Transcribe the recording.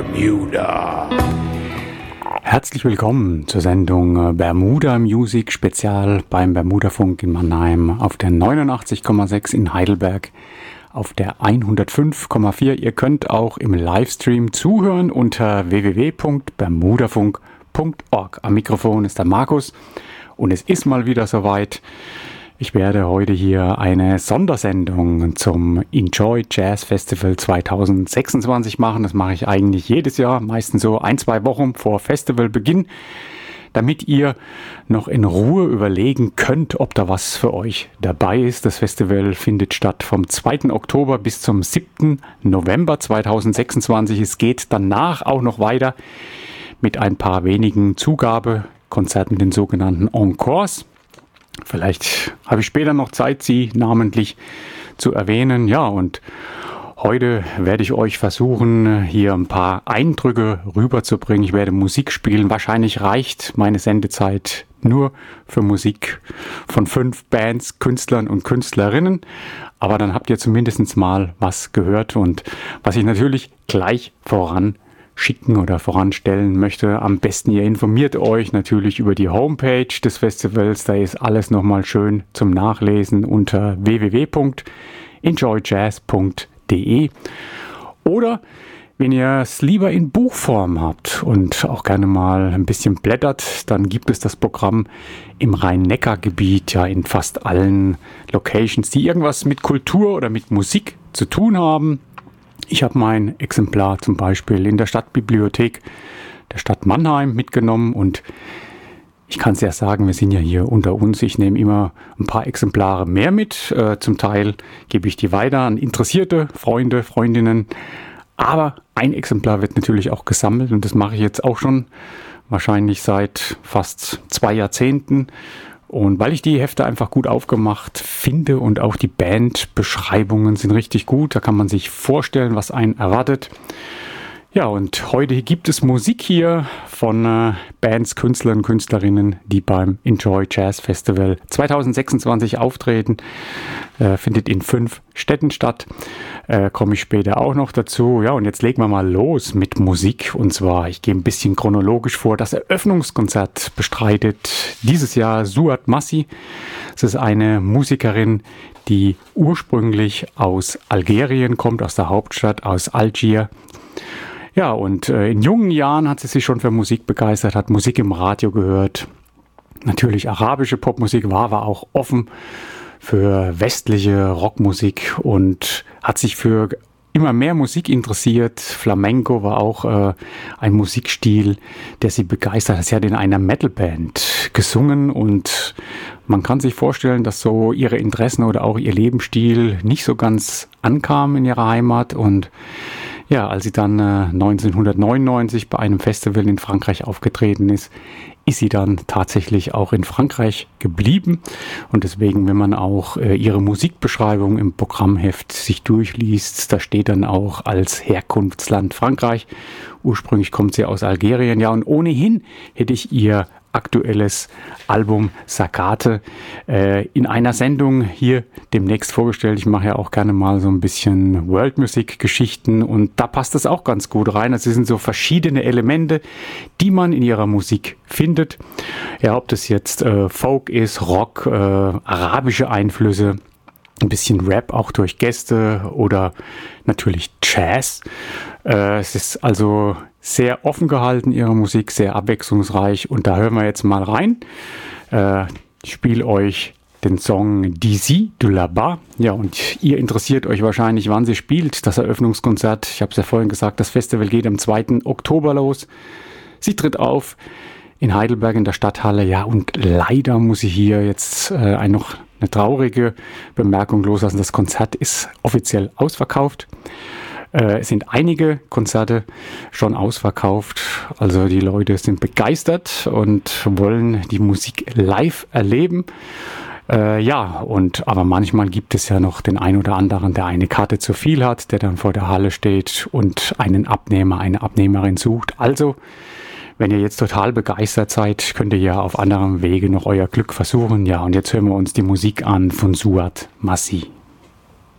Bermuda. Herzlich willkommen zur Sendung Bermuda Music Spezial beim Bermudafunk in Mannheim auf der 89,6 in Heidelberg, auf der 105,4. Ihr könnt auch im Livestream zuhören unter www.bermudafunk.org. Am Mikrofon ist der Markus und es ist mal wieder soweit. Ich werde heute hier eine Sondersendung zum Enjoy Jazz Festival 2026 machen. Das mache ich eigentlich jedes Jahr, meistens so 1-2 Wochen vor Festivalbeginn, damit ihr noch in Ruhe überlegen könnt, ob da was für euch dabei ist. Das Festival findet statt vom 2. Oktober bis zum 7. November 2026. Es geht danach auch noch weiter mit ein paar wenigen Zugabekonzerten, den sogenannten Encores. Vielleicht habe ich später noch Zeit, sie namentlich zu erwähnen. Ja, und heute werde ich euch versuchen, hier ein paar Eindrücke rüberzubringen. Ich werde Musik spielen. Wahrscheinlich reicht meine Sendezeit nur für Musik von 5 Bands, Künstlern und Künstlerinnen. Aber dann habt ihr zumindest mal was gehört. Und was ich natürlich gleich voranstellen möchte. Am besten ihr informiert euch natürlich über die Homepage des Festivals. Da ist alles nochmal schön zum Nachlesen unter www.enjoyjazz.de. Oder wenn ihr es lieber in Buchform habt und auch gerne mal ein bisschen blättert, dann gibt es das Programm im Rhein-Neckar-Gebiet, ja in fast allen Locations, die irgendwas mit Kultur oder mit Musik zu tun haben. Ich habe mein Exemplar zum Beispiel in der Stadtbibliothek der Stadt Mannheim mitgenommen und ich kann es ja sagen, wir sind ja hier unter uns. Ich nehme immer ein paar Exemplare mehr mit. Zum Teil gebe ich die weiter an interessierte Freunde, Freundinnen. Aber ein Exemplar wird natürlich auch gesammelt und das mache ich jetzt auch schon wahrscheinlich seit fast 2 Jahrzehnten. Und weil ich die Hefte einfach gut aufgemacht finde und auch die Bandbeschreibungen sind richtig gut, da kann man sich vorstellen, was einen erwartet. Ja, und heute gibt es Musik hier von Bands, Künstlern, Künstlerinnen, die beim Enjoy Jazz Festival 2026 auftreten. Findet in 5 Städten statt. Komme ich später auch noch dazu. Ja, und jetzt legen wir mal los mit Musik. Und zwar, ich gehe ein bisschen chronologisch vor. Das Eröffnungskonzert bestreitet dieses Jahr Suat Massi. Es ist eine Musikerin, die ursprünglich aus Algerien kommt, aus der Hauptstadt, aus Algier. Ja, und in jungen Jahren hat sie sich schon für Musik begeistert, hat Musik im Radio gehört. Natürlich arabische Popmusik, war aber auch offen für westliche Rockmusik und hat sich für immer mehr Musik interessiert. Flamenco war auch ein Musikstil, der sie begeistert hat. Sie hat in einer Metalband gesungen und man kann sich vorstellen, dass so ihre Interessen oder auch ihr Lebensstil nicht so ganz ankam in ihrer Heimat. Und ja, als sie dann 1999 bei einem Festival in Frankreich aufgetreten ist, ist sie dann tatsächlich auch in Frankreich geblieben. Und deswegen, wenn man auch ihre Musikbeschreibung im Programmheft sich durchliest, da steht dann auch als Herkunftsland Frankreich. Ursprünglich kommt sie aus Algerien. Ja, und ohnehin hätte ich ihr aktuelles Album Sakate in einer Sendung hier demnächst vorgestellt. Ich mache ja auch gerne mal so ein bisschen World-Music-Geschichten und da passt das auch ganz gut rein. Es sind so verschiedene Elemente, die man in ihrer Musik findet. Ja, ob das jetzt Folk ist, Rock, arabische Einflüsse, ein bisschen Rap auch durch Gäste oder natürlich Jazz. Es ist also sehr offen gehalten, ihre Musik, sehr abwechslungsreich. Und da hören wir jetzt mal rein. Ich spiele euch den Song D'ici, de là-bas. Ja, und ihr interessiert euch wahrscheinlich, wann sie spielt, das Eröffnungskonzert. Ich habe es ja vorhin gesagt, das Festival geht am 2. Oktober los. Sie tritt auf in Heidelberg in der Stadthalle. Ja, und leider muss ich hier jetzt noch eine traurige Bemerkung loslassen. Das Konzert ist offiziell ausverkauft. Es sind einige Konzerte schon ausverkauft. Also die Leute sind begeistert und wollen die Musik live erleben. Aber manchmal gibt es ja noch den einen oder anderen, der eine Karte zu viel hat, der dann vor der Halle steht und einen Abnehmer, eine Abnehmerin sucht. Also, wenn ihr jetzt total begeistert seid, könnt ihr ja auf anderem Wege noch euer Glück versuchen. Ja, und jetzt hören wir uns die Musik an von Suat Massi.